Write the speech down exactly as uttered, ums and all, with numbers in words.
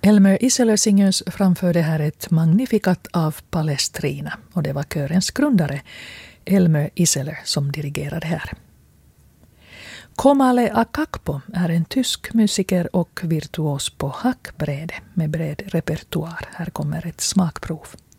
Elmer Iseler Singers framförde här ett Magnificat av Palestrina och det var körens grundare Elmer Iseler som dirigerade här. Komale Akakpo är en tysk musiker och virtuos på hackbräde med bred repertoar. Här kommer ett smakprov.